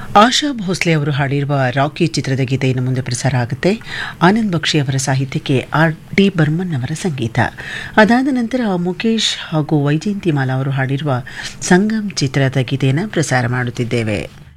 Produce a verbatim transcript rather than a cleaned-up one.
ಆಶಾ ಭೋಸ್ಲೆ ಅವರು ಹಾಡಿರುವ ರಾಕಿ ಚಿತ್ರದ ಗೀತೆ ಇನ್ನು ಮುಂದೆ ಪ್ರಸಾರ ಆಗುತ್ತೆ. ಆನಂದ್ ಬಕ್ಷಿ ಅವರ ಸಾಹಿತ್ಯಕ್ಕೆ ಆರ್ ಡಿ ಬರ್ಮನ್ ಅವರ ಸಂಗೀತ. ಅದಾದ ನಂತರ ಮುಖೇಶ್ ಹಾಗೂ ವೈಜಯಂತಿಮಾಲಾ ಅವರು ಹಾಡಿರುವ ಸಂಗಮ್ ಚಿತ್ರದ ಗೀತೆಯನ್ನು ಪ್ರಸಾರ ಮಾಡುತ್ತಿದ್ದೇವೆ.